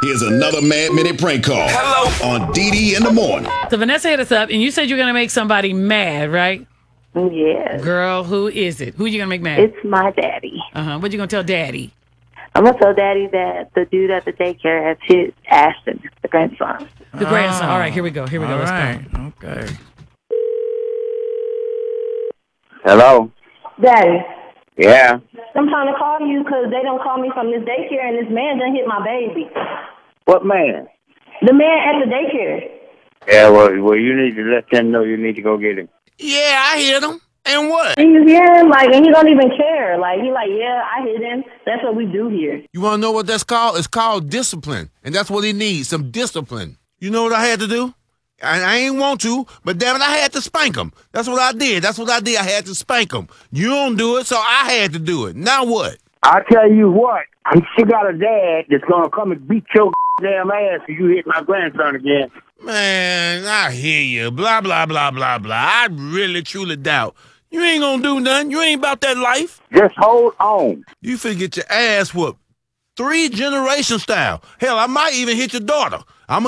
Here's another Mad Minute prank call. Hello. On DD in the morning. So Vanessa hit us up, and you said you're going to make somebody mad, right? Yes. Girl, who is it? Who you going to make mad? It's my daddy. What you going to tell daddy? I'm going to tell daddy that the dude at the daycare has hit Ashton, the grandson. The grandson. All right, here we go. Let's right. go. Okay. Hello? Daddy, Yeah. I'm trying to call you because they don't call me from this daycare and this man done hit my baby. What man? The man at the daycare. Yeah, well, you need to let them know you need to go get him. Yeah, I hit him. And what? And you hear him, and he don't even care. Yeah, I hit him. That's what we do here. You want to know what that's called? It's called discipline. And that's what he needs, some discipline. You know what I had to do? I ain't want to, but damn it, I had to spank him. That's what I did. I had to spank him. You don't do it, so I had to do it. Now what? I tell you what, you got a dad that's going to come and beat your damn ass if you hit my grandson again. Man, I hear you. Blah, blah, blah, blah, blah. I really, truly doubt. You ain't going to do nothing. You ain't about that life. Just hold on. You finna get your ass whooped. 3 generation style. Hell, I might even hit your daughter.